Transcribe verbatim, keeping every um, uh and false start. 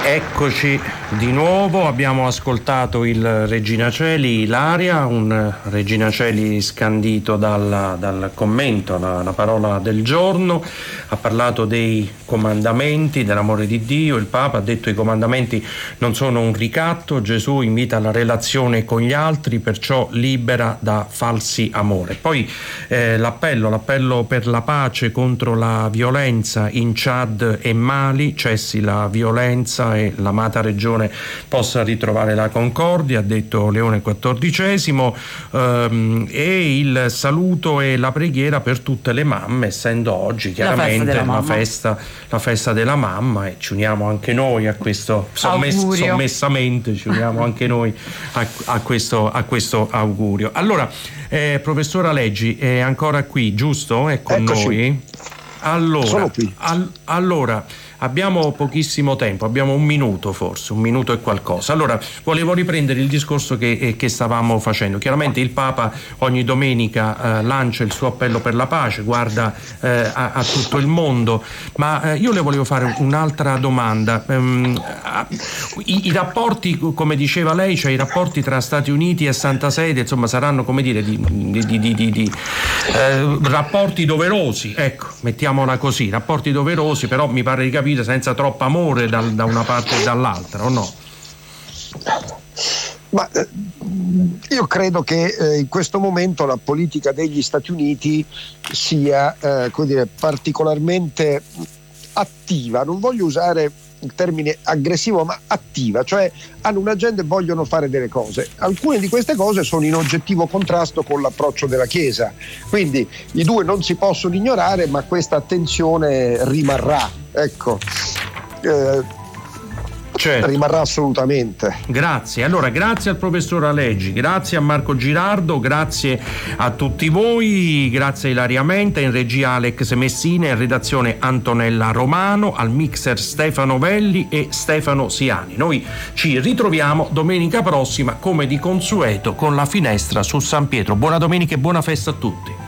Eccoci di nuovo, abbiamo ascoltato il Regina Coeli, Ilaria, un Regina Coeli scandito dal, dal commento, la, la parola del giorno, ha parlato dei comandamenti, dell'amore di Dio, il Papa ha detto i comandamenti non sono un ricatto, Gesù invita alla relazione con gli altri, perciò libera da falsi amore. Poi eh, l'appello, l'appello per la pace contro la violenza in Chad e Mali, cessi la violenza e l'amata regione possa ritrovare la concordia, ha detto Leone quattordicesimo, ehm, e il saluto e la preghiera per tutte le mamme, essendo oggi chiaramente la, la festa, la festa della mamma, e ci uniamo anche noi a questo sommess- sommessamente ci uniamo anche noi a, a, questo, a questo augurio. Allora, eh, professora Leggi è ancora qui, giusto? È con Eccoci. noi? Allora, Sono qui. Al, allora abbiamo pochissimo tempo, abbiamo un minuto forse, un minuto e qualcosa. Allora, volevo riprendere il discorso che, eh, che stavamo facendo. Chiaramente il Papa ogni domenica eh, lancia il suo appello per la pace, guarda eh, a, a tutto il mondo, ma eh, io le volevo fare un'altra domanda. Ehm, i, I rapporti, come diceva lei, cioè i rapporti tra Stati Uniti e Santa Sede, insomma, saranno, come dire, di, di, di, di, di eh, rapporti doverosi, ecco, mettiamola così, rapporti doverosi, però mi pare di capire senza troppo amore da, da una parte e dall'altra, o no? Ma eh, io credo che eh, in questo momento la politica degli Stati Uniti sia eh, come dire, particolarmente attiva, non voglio usare il termine aggressivo, ma attiva, cioè hanno un'agenda e vogliono fare delle cose. Alcune di queste cose sono in oggettivo contrasto con l'approccio della Chiesa, quindi i due non si possono ignorare, ma questa attenzione rimarrà, ecco. Eh, Certo. Rimarrà assolutamente. Grazie. Allora, grazie al professor Aleggi, grazie a Marco Girardo, grazie a tutti voi, grazie a Ilaria Menta, in regia Alex Messina, in redazione Antonella Romano, al mixer Stefano Velli e Stefano Siani. Noi ci ritroviamo domenica prossima, come di consueto, con la finestra su San Pietro. Buona domenica e buona festa a tutti.